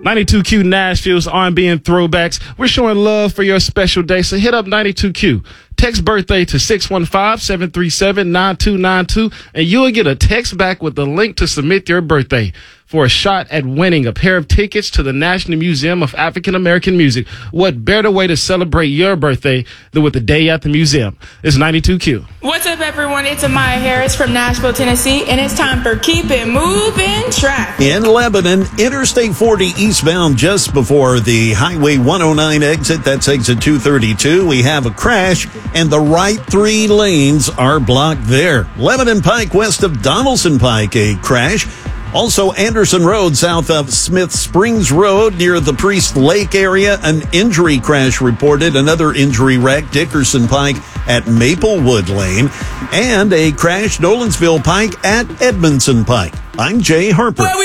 92Q Nashville's R&B and throwbacks. We're showing love for your special day, so hit up 92Q. Text birthday to 615-737-9292, and you'll get a text back with the link to submit your birthday for a shot at winning a pair of tickets to the National Museum of African American Music. What better way to celebrate your birthday than with a day at the museum? It's 92Q. What's up, everyone? It's Amaya Harris from Nashville, Tennessee, and it's time for Keep It Moving Traffic. In Lebanon, Interstate 40 eastbound just before the Highway 109 exit. That's exit 232. We have a crash, and the right 3 lanes are blocked there. Lebanon Pike west of Donaldson Pike, a crash. Also, Anderson Road south of Smith Springs Road near the Priest Lake area, an injury crash reported. Another injury wreck, Dickerson Pike at Maplewood Lane, and a crash, Nolensville Pike at Edmondson Pike. I'm Jay Harper.